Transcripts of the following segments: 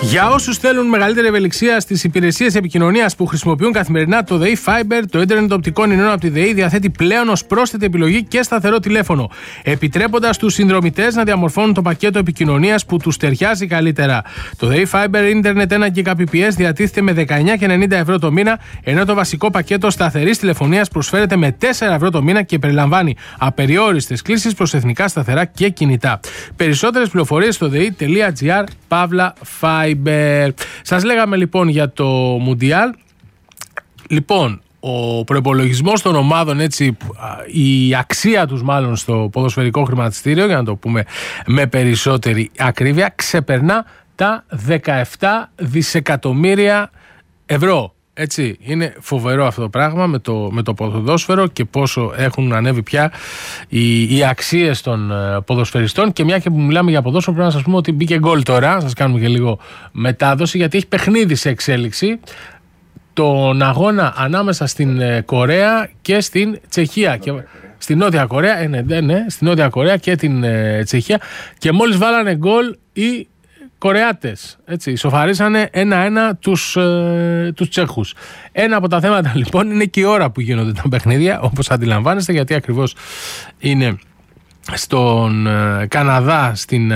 Για όσους θέλουν μεγαλύτερη ευελιξία στις υπηρεσίες επικοινωνίας που χρησιμοποιούν καθημερινά, το ΔΕΗ Fiber, το ίντερνετ οπτικών ινών από τη ΔΕΗ, διαθέτει πλέον ως πρόσθετη επιλογή και σταθερό τηλέφωνο, επιτρέποντας τους συνδρομητές να διαμορφώνουν το πακέτο επικοινωνίας που τους ταιριάζει καλύτερα. Το ΔΕΗ Fiber ίντερνετ 1 Gbps διατίθεται με 19,90 ευρώ το μήνα, ενώ το βασικό πακέτο σταθερής τηλεφωνίας προσφέρεται με 4 ευρώ το μήνα και περιλαμβάνει απεριόριστες κλήσεις προς εθνικά σταθερά και κινητά. Περισσότερες πληροφορίες στο dei.gr/Fiber. Σας λέγαμε λοιπόν για το Μουντιάλ. Λοιπόν, ο προϋπολογισμός των ομάδων, έτσι, η αξία τους μάλλον στο ποδοσφαιρικό χρηματιστήριο, για να το πούμε με περισσότερη ακρίβεια, ξεπερνά τα 17 δισεκατομμύρια ευρώ. Έτσι, είναι φοβερό αυτό το πράγμα με το ποδόσφαιρο και πόσο έχουν ανέβει πια οι αξίες των ποδοσφαιριστών. Και μια και που μιλάμε για ποδόσφαιρο, πρέπει να σας πούμε ότι μπήκε γκολ τώρα. Σας κάνουμε και λίγο μετάδοση, γιατί έχει παιχνίδι σε εξέλιξη τον αγώνα ανάμεσα στην Κορέα και στην Τσεχία. Και στην Νότια Κορέα, στην Νότια Κορέα και την Τσεχία. Και μόλις βάλανε γκολ οι Κορεάτες, έτσι, ισοφαρίσανε 1-1 τους Τσέχους. Ένα από τα θέματα λοιπόν είναι και η ώρα που γίνονται τα παιχνίδια, όπως αντιλαμβάνεστε, γιατί ακριβώς είναι στον Καναδά,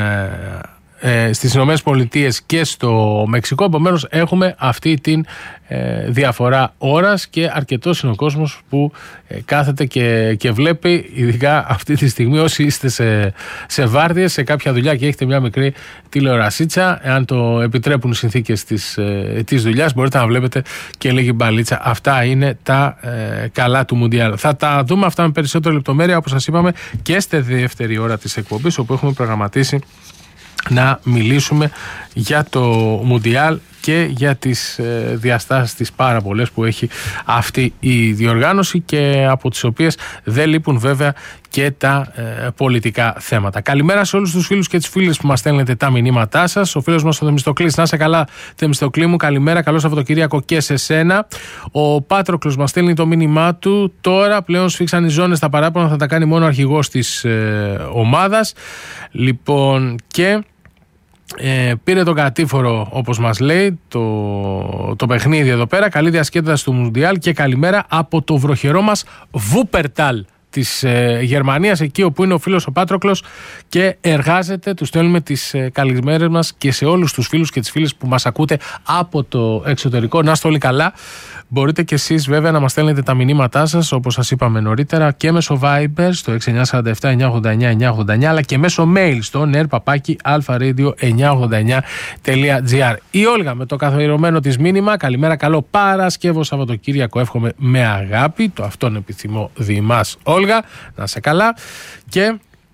στις Ηνωμένες Πολιτείες και στο Μεξικό. Επομένως έχουμε αυτή την διαφορά ώρας και αρκετός είναι ο κόσμος που κάθεται και βλέπει, ειδικά αυτή τη στιγμή όσοι είστε σε βάρδιες, σε κάποια δουλειά και έχετε μια μικρή τηλεορασίτσα, εάν το επιτρέπουν οι συνθήκες της δουλειάς, μπορείτε να βλέπετε και λίγη μπαλίτσα. Αυτά είναι τα καλά του Μουντιάλ. Θα τα δούμε αυτά με περισσότερη λεπτομέρεια, όπως σας είπαμε, και στη δεύτερη ώρα της εκπομπής, όπου έχουμε προγραμματίσει να μιλήσουμε για το Μουντιάλ και για τις διαστάσεις τις πάρα πολλές που έχει αυτή η διοργάνωση, και από τις οποίες δεν λείπουν βέβαια και τα πολιτικά θέματα. Καλημέρα σε όλους τους φίλους και τις φίλες που μας στέλνετε τα μηνύματά σας. Ο φίλος μας ο Θεμιστοκλής, να είσαι καλά Θεμιστοκλή μου, καλημέρα, καλό Σαββατοκύριακο και σε σένα. Ο Πάτροκλος μας στέλνει το μήνυμά του, τώρα πλέον σφίξαν οι ζώνες, τα παράπονα θα τα κάνει μόνο ο αρχηγός της ομάδας. Λοιπόν, και πήρε τον κατήφορο, όπως μας λέει, το παιχνίδι εδώ πέρα. Καλή διασκέδαση του Μουντιάλ και καλημέρα από το βροχερό μας Βούπερταλ της Γερμανίας, εκεί όπου είναι ο φίλος ο Πάτροκλος και εργάζεται. Του στέλνουμε τις καλημέρες μας και σε όλους τους φίλους και τις φίλες που μας ακούτε από το εξωτερικό. Να είστε όλοι καλά. Μπορείτε και εσείς βέβαια να μας στέλνετε τα μηνύματά σας, όπως σας είπαμε νωρίτερα, και μέσω Viber στο 6947-989-989, αλλά και μέσω mail στο nerpapaki-alpharadio989.gr. Η Όλγα με το καθιερωμένο της μήνυμα, καλημέρα, καλό Παρασκεύο Σαββατοκύριακο, εύχομαι με αγάπη, το αυτόν επιθυμώ διημάς Όλγα, να σε καλά. Και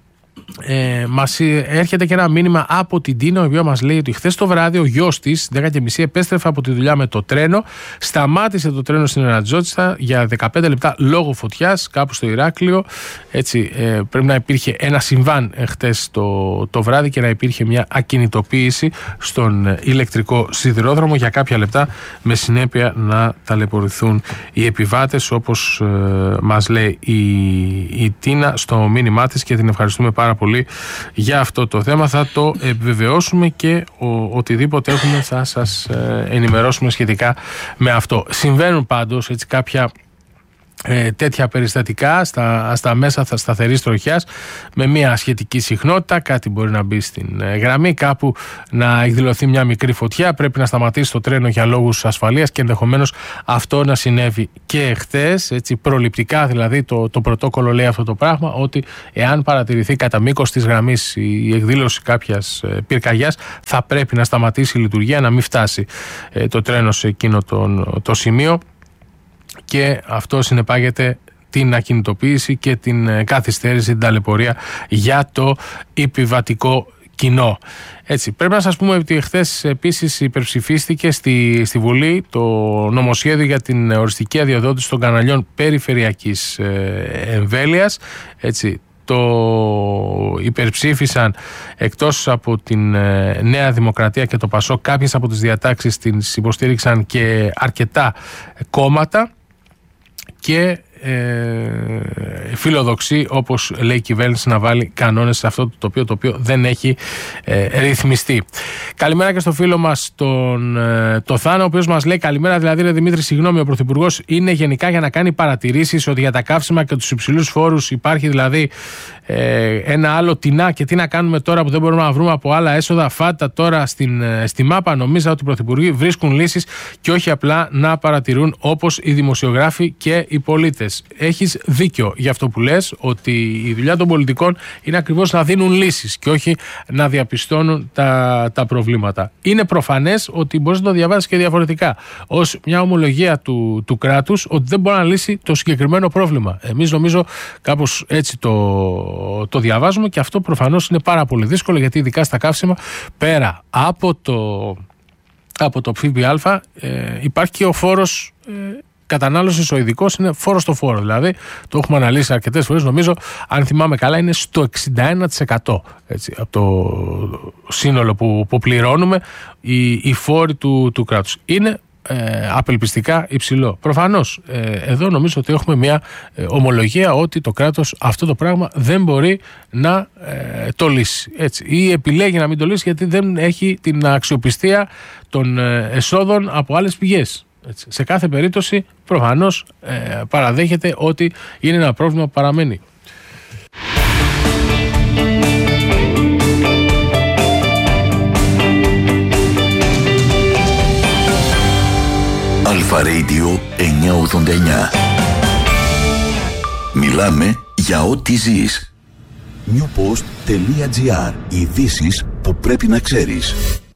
μας έρχεται και ένα μήνυμα από την Τίνα, η οποία μας λέει ότι χθες το βράδυ ο γιος της 10:30 επέστρεφε από τη δουλειά με το τρένο, σταμάτησε το τρένο στην Ερατζότστα για 15 λεπτά λόγω φωτιάς κάπου στο Ηράκλειο. Έτσι, πρέπει να υπήρχε ένα συμβάν χθες το βράδυ και να υπήρχε μια ακινητοποίηση στον ηλεκτρικό σιδηρόδρομο για κάποια λεπτά, με συνέπεια να ταλαιπωρηθούν οι επιβάτες, όπως μας λέει η Τίνα στο μήνυμά της, και την ευχαριστούμε πάρα πολύ για αυτό το θέμα. Θα το επιβεβαιώσουμε και οτιδήποτε έχουμε θα σας ενημερώσουμε σχετικά με αυτό. Συμβαίνουν πάντως έτσι κάποια τέτοια περιστατικά στα μέσα σταθερής τροχιάς με μια σχετική συχνότητα. Κάτι μπορεί να μπει στην γραμμή, κάπου να εκδηλωθεί μια μικρή φωτιά, πρέπει να σταματήσει το τρένο για λόγους ασφαλείας και ενδεχομένως αυτό να συνέβη και χθες. Έτσι, προληπτικά δηλαδή το πρωτόκολλο λέει αυτό το πράγμα, ότι εάν παρατηρηθεί κατά μήκος της γραμμής η εκδήλωση κάποιας πυρκαγιάς, θα πρέπει να σταματήσει η λειτουργία, να μην φτάσει το τρένο σε εκείνο το σημείο, και αυτό συνεπάγεται την ακινητοποίηση και την καθυστέρηση, την ταλαιπωρία για το επιβατικό κοινό. Έτσι, πρέπει να σας πούμε ότι χθες επίσης υπερψηφίστηκε στη Βουλή το νομοσχέδιο για την οριστική αδειοδότηση των καναλιών περιφερειακής εμβέλειας. Έτσι, το υπερψήφισαν, εκτός από την Νέα Δημοκρατία και το ΠΑΣΟΚ, κάποιες από τις διατάξεις τις υποστήριξαν και αρκετά κόμματα, και φιλοδοξεί, όπως λέει η κυβέρνηση, να βάλει κανόνες σε αυτό το οποίο δεν έχει ρυθμιστεί. Καλημέρα και στο φίλο μας το Θάνο, ο οποίος μας λέει: καλημέρα, δηλαδή, ρε Δημήτρη, συγγνώμη, ο Πρωθυπουργός είναι γενικά για να κάνει παρατηρήσεις ότι για τα καύσιμα και τους υψηλούς φόρους υπάρχει δηλαδή ένα άλλο τεινά, και τι να κάνουμε τώρα που δεν μπορούμε να βρούμε από άλλα έσοδα. Φάτα τώρα στη μάπα. Νομίζω ότι οι πρωθυπουργοί βρίσκουν λύσεις και όχι απλά να παρατηρούν όπως οι δημοσιογράφοι και οι πολίτες. Έχεις δίκιο για αυτό που λες, ότι η δουλειά των πολιτικών είναι ακριβώς να δίνουν λύσεις και όχι να διαπιστώνουν τα προβλήματα. Είναι προφανές ότι μπορείς να το διαβάσεις και διαφορετικά, ως μια ομολογία του κράτους ότι δεν μπορεί να λύσει το συγκεκριμένο πρόβλημα. Εμείς νομίζω κάπως έτσι το διαβάζουμε, και αυτό προφανώς είναι πάρα πολύ δύσκολο, γιατί ειδικά στα καύσιμα, πέρα από το ΦΠΑ υπάρχει και ο φόρος κατανάλωσης, ο ειδικός είναι φόρος στο φόρο. Δηλαδή το έχουμε αναλύσει αρκετές φορές, νομίζω, αν θυμάμαι καλά, είναι στο 61% έτσι, από το σύνολο που πληρώνουμε οι φόροι του κράτους. Είναι απελπιστικά υψηλό. Προφανώς εδώ νομίζω ότι έχουμε μια ομολογία ότι το κράτος αυτό το πράγμα δεν μπορεί να το λύσει, έτσι, ή επιλέγει να μην το λύσει γιατί δεν έχει την αξιοπιστία των εσόδων από άλλες πηγές. Έτσι. Σε κάθε περίπτωση προφανώς παραδέχεται ότι είναι ένα πρόβλημα που παραμένει. Αλφα Radio 989. Μιλάμε για ό,τι ζεις. newpost.gr. Ειδήσεις που πρέπει να ξέρεις.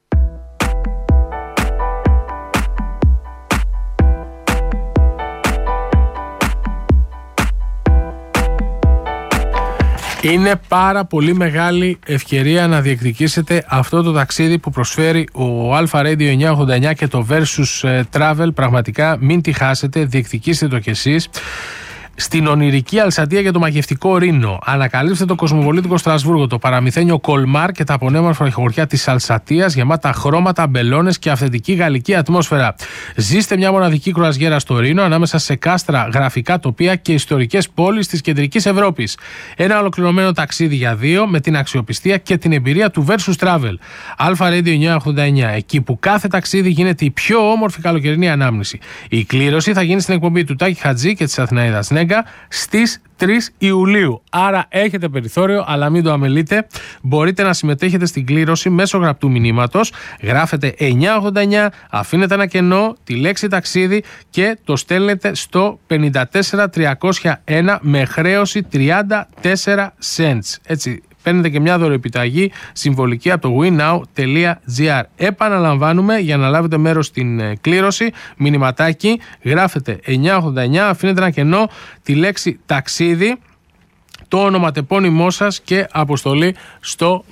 Είναι πάρα πολύ μεγάλη ευκαιρία να διεκδικήσετε αυτό το ταξίδι που προσφέρει ο Alpha Radio 989 και το Versus Travel. Πραγματικά μην τη χάσετε, διεκδικήστε το κι εσείς. Στην ονειρική Αλσατία για το μαγευτικό Ρήνο. Ανακαλύψτε το κοσμοπολίτικο Στρασβούργο, το παραμυθένιο Κολμάρ και τα πανέμορφα χωριά της Αλσατίας, γεμάτα χρώματα, μπελώνες και αυθεντική γαλλική ατμόσφαιρα. Ζήστε μια μοναδική κρουαζιέρα στο Ρήνο, ανάμεσα σε κάστρα, γραφικά τοπία και ιστορικές πόλεις της κεντρικής Ευρώπης. Ένα ολοκληρωμένο ταξίδι για δύο, με την αξιοπιστία και την εμπειρία του Versus Travel. Alpha Radio 989, εκεί που κάθε ταξίδι γίνεται η πιο όμορφη καλοκαιρινή ανάμνηση. Η κλήρωση θα γίνει στην εκπομπή του Τάκη Χατζή και της Αθηναίδας Νέγκα στις 3 Ιουλίου. Άρα έχετε περιθώριο, αλλά μην το αμελείτε. Μπορείτε να συμμετέχετε στην κλήρωση μέσω γραπτού μηνύματος. Γράφετε 989, αφήνετε ένα κενό, τη λέξη ταξίδι και το στέλνετε στο 54301 με χρέωση 34 cents. Έτσι. Παίρνετε και μια δωροεπιταγή συμβολική από το winnow.gr. Επαναλαμβάνουμε, για να λάβετε μέρος στην κλήρωση, μηνυματάκι, γράφετε 989, αφήνετε ένα κενό, τη λέξη ταξίδι, το ονοματεπώνυμό σας και αποστολή στο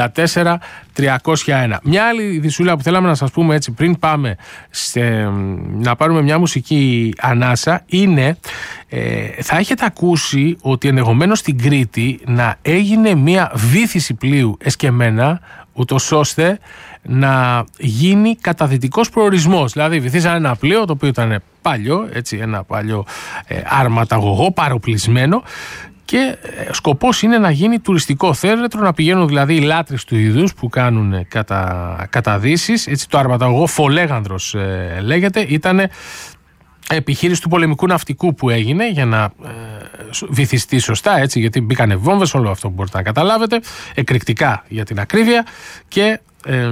54301. Μια άλλη ειδησούλα που θέλαμε να σας πούμε, έτσι, πριν πάμε να πάρουμε μια μουσική ανάσα, είναι θα έχετε ακούσει ότι ενδεχομένως στην Κρήτη να έγινε μια βύθιση πλοίου εσκεμμένα, ούτως ώστε να γίνει καταδυτικός προορισμός. Δηλαδή βυθίσανε ένα πλοίο το οποίο ήταν παλιό, έτσι, ένα παλιό αρματαγωγό παροπλισμένο, και σκοπός είναι να γίνει τουριστικό θέρετρο, να πηγαίνουν δηλαδή οι λάτρεις του είδους που κάνουν καταδύσεις. Έτσι, το αρματαγωγό Φολέγανδρος λέγεται, ήταν επιχείρηση του πολεμικού ναυτικού που έγινε για να βυθιστεί σωστά, έτσι, γιατί μπήκανε βόμβες, όλο αυτό που μπορείτε να καταλάβετε, εκρηκτικά για την ακρίβεια, και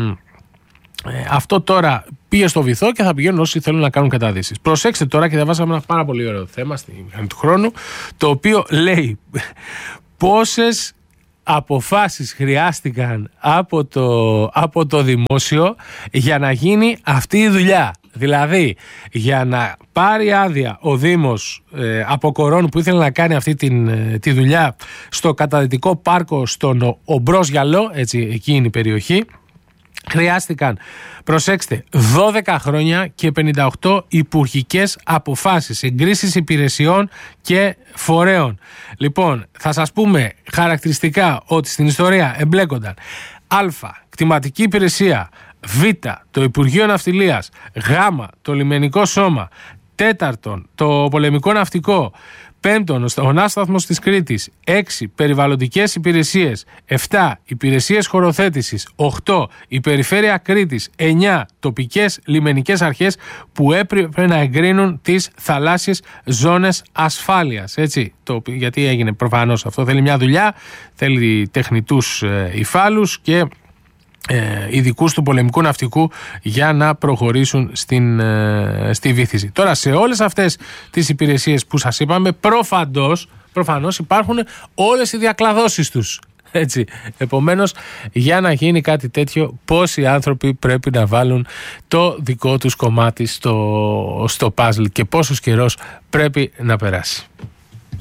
αυτό τώρα πήγε στο βυθό και θα πηγαίνουν όσοι θέλουν να κάνουν καταδύσεις. Προσέξτε τώρα, και διαβάσαμε ένα πάρα πολύ ωραίο θέμα στη μηχανή του χρόνου, το οποίο λέει πόσες αποφάσεις χρειάστηκαν από το δημόσιο για να γίνει αυτή η δουλειά. Δηλαδή, για να πάρει άδεια ο Δήμος από Κορώνου που ήθελε να κάνει αυτή τη δουλειά στο καταδυτικό πάρκο στον Ομπρός Γιαλό, έτσι, εκεί είναι η περιοχή, χρειάστηκαν, προσέξτε, 12 χρόνια και 58 υπουργικές αποφάσεις, εγκρίσεις υπηρεσιών και φορέων. Λοιπόν, θα σας πούμε χαρακτηριστικά ότι στην ιστορία εμπλέκονταν Α, κτηματική υπηρεσία, Β, το Υπουργείο Ναυτιλίας, Γ, το Λιμενικό Σώμα, τέταρτον, το Πολεμικό Ναυτικό, Π, 5. Ο ναύσταθμος της Κρήτης. 6. Περιβαλλοντικές υπηρεσίες. 7. Υπηρεσίες χωροθέτησης. 8. Η Περιφέρεια Κρήτης. 9. Τοπικές λιμενικές αρχές που έπρεπε να εγκρίνουν τις θαλάσσιες ζώνες ασφάλειας. Έτσι, γιατί έγινε προφανώς αυτό. Θέλει μια δουλειά, θέλει τεχνητούς υφάλους και ειδικούς του πολεμικού ναυτικού για να προχωρήσουν στη βύθιση. Τώρα, σε όλες αυτές τις υπηρεσίες που σας είπαμε, προφανώς υπάρχουν όλες οι διακλαδώσεις τους. Έτσι. Επομένως, για να γίνει κάτι τέτοιο, πόσοι άνθρωποι πρέπει να βάλουν το δικό τους κομμάτι στο παζλ και πόσος καιρός πρέπει να περάσει.